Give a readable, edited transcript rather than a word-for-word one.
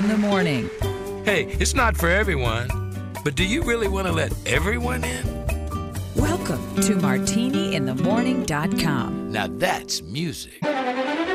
in the Morning. Hey, it's not for everyone, but do you really want to let everyone in? Welcome to MartiniInTheMorning.com. Now that's music.